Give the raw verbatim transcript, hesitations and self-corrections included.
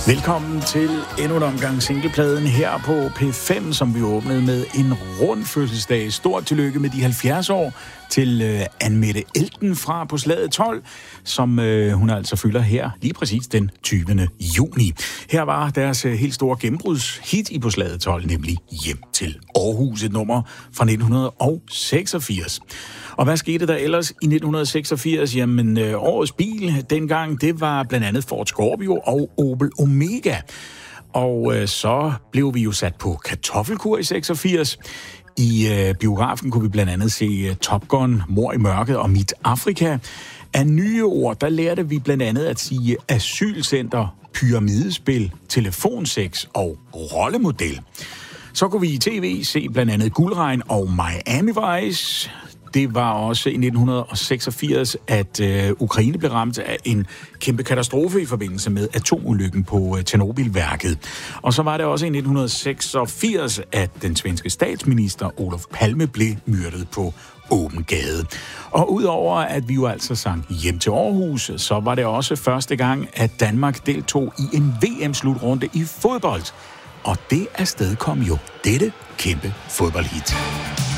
Velkommen til endnu en omgang singlepladen her på P fem, som vi åbnede med en rund fødselsdag. Stort tillykke med de halvfjerds år til øh, Annemette Elten fra På Slaget tolv, som øh, hun altså fylder her lige præcis den tyvende juni. Her var deres øh, helt store gennembrudshit i På Slaget tolv, nemlig Hjem til Aarhus, et nummer fra nitten seksogfirs. Og hvad skete der ellers i nitten seksogfirs? Jamen, øh, årets bil dengang, det var blandt andet Ford Scorpio og Opel Omega. Og øh, så blev vi jo sat på kartoffelkur i seksogfirs. I øh, biografen kunne vi blandt andet se uh, Top Gun, Mord i mørket og Mit Afrika. Af nye ord, der lærte vi blandt andet at sige asylcenter, pyramidespil, telefonsex og rollemodel. Så kunne vi i tv se blandt andet Guldregn og Miami Vice. Det var også i nitten seksogfirs, at øh, Ukraine blev ramt af en kæmpe katastrofe i forbindelse med atomulykken på øh, Tjernobylværket. Og så var det også i nitten seksogfirs, at den svenske statsminister Olof Palme blev myrdet på åben gade. Og udover at vi jo altså sang Hjem til Aarhus, så var det også første gang, at Danmark deltog i en V M-slutrunde i fodbold. Og det afstedkom jo dette kæmpe fodboldhit.